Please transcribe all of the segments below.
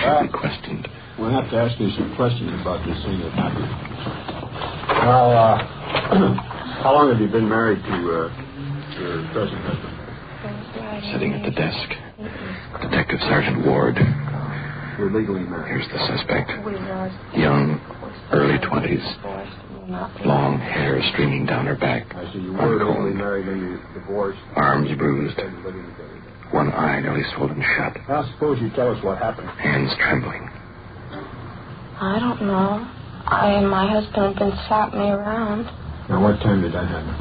should be questioned. We'll have to ask you some questions about this thing that happened. Well, how long have you been married to your present husband? Sitting at the desk, Detective Sergeant Ward. You're legally married. Here's the suspect. Young, early 20s. Long hair streaming down her back. I see you were legally married and you divorced. Arms bruised. One eye nearly swollen shut. Now suppose you tell us what happened. Hands trembling. I don't know. I and my husband have been slapping me around. Now what time did that happen?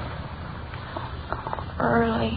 Early.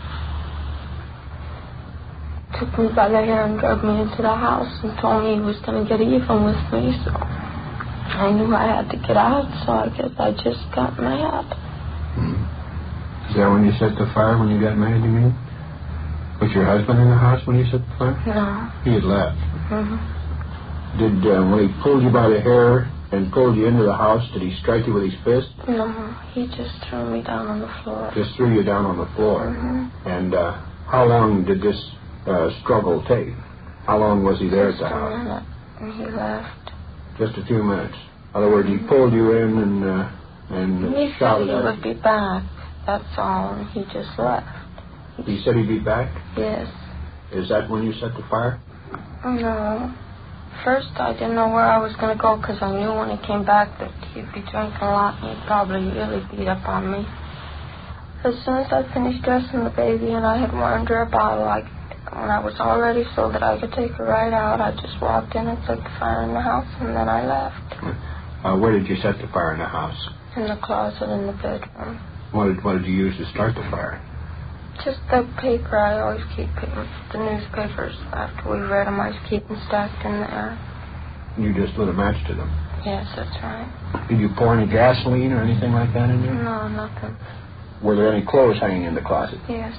Took me by the hair and drug me into the house and told me he was going to get even with me, so I knew I had to get out, so I guess I just got mad. Is that when you set the fire, when you got mad, you mean? Was your husband in the house when you set the fire? No. He had left. Mm-hmm. Did, when he pulled you by the hair and pulled you into the house, did he strike you with his fist? No, he just threw me down on the floor. Just threw you down on the floor. Mm-hmm. And how long did this struggle take? How long was he there at the house? Just a minute, and he left. Just a few minutes. In other words, he pulled you in and he shouted said he at would be back, that's all, and he just left. He said he'd be back? Yes. Is that when you set the fire? No. First, I didn't know where I was going to go because I knew when he came back that he'd be drinking a lot and he'd probably really beat up on me. As soon as I finished dressing the baby and I had warmed her a bottle, when I was all ready so that I could take her right out, I just walked in and set the fire in the house, and then I left. Where did you set the fire in the house? In the closet in the bedroom. What did you use to start the fire? Just the paper. I always keep the newspapers. After we read them, I just keep them stacked in there. You just lit a match to them? Yes, that's right. Did you pour any gasoline or anything like that in there? No, nothing. Were there any clothes hanging in the closet? Yes.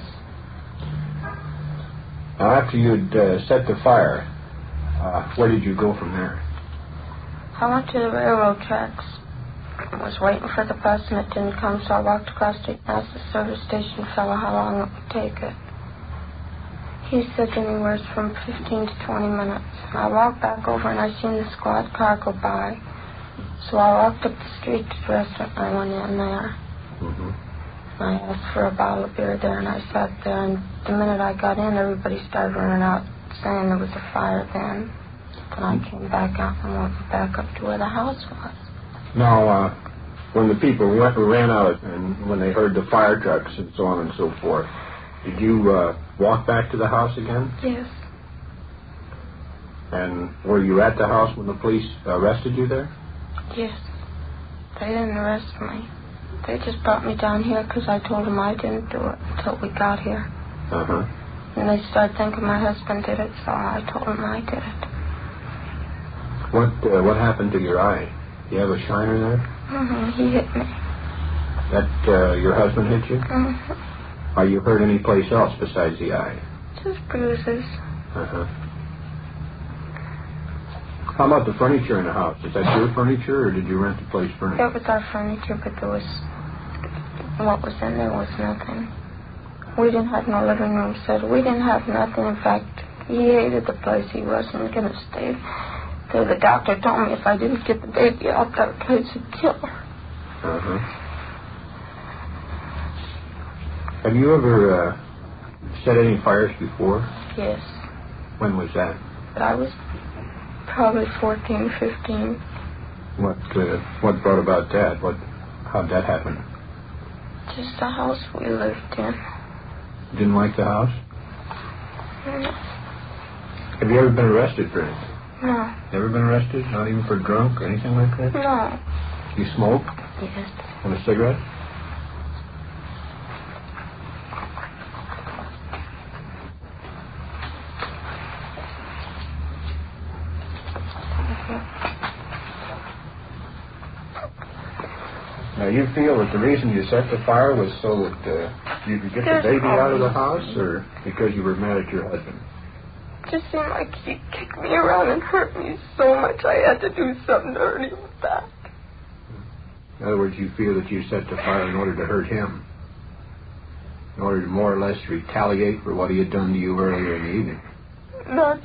Now, after you'd set the fire, where did you go from there? I went to the railroad tracks. I was waiting for the bus and it didn't come, so I walked across the street and asked the service station fellow how long it would take it. He said anywhere from 15 to 20 minutes. I walked back over and I seen the squad car go by. So I walked up the street to the restaurant and I went in there. Mm-hmm. I asked for a bottle of beer there and I sat there, and the minute I got in, everybody started running out saying there was a fire then. Then I came back out and went back up to where the house was. Now, when the people ran out and when they heard the fire trucks and so on and so forth, did you walk back to the house again? Yes. And were you at the house when the police arrested you there? Yes. They didn't arrest me. They just brought me down here because I told them I didn't do it until we got here. Uh-huh. And they started thinking my husband did it, so I told them I did it. What happened to your eye? You have a shiner there? Mm-hmm. He hit me. That your husband hit you? Mm-hmm. Are you hurt any place else besides the eye? Just bruises. Uh-huh. How about the furniture in the house? Is that your furniture, or did you rent the place furniture? It was our furniture, but what was in there was nothing. We didn't have no living room set. We didn't have nothing. In fact, he hated the place. He wasn't going to stay. So the doctor told me if I didn't get the baby out, that place would kill her. Uh-huh. Have you ever set any fires before? Yes. When was that? But I was probably 14, 15. What brought about that? How'd that happen? Just the house we lived in. Didn't like the house? No. Have you ever been arrested for anything? No. Never been arrested? Not even for drunk or anything like that? No. You smoke? Yes. And a cigarette? Now, you feel that the reason you set the fire was so that you could get the baby out of the house, or because you were mad at your husband? It just seemed like he kicked me around and hurt me so much I had to do something to hurt him back. In other words, you feel that you set the fire in order to hurt him, in order to more or less retaliate for what he had done to you earlier in the evening. Not